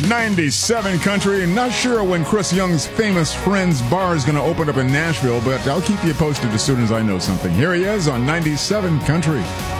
97 Country. Not sure when Chris Young's Famous Friends Bar is going to open up in Nashville, but I'll keep you posted as soon as I know something. Here he is on 97 Country.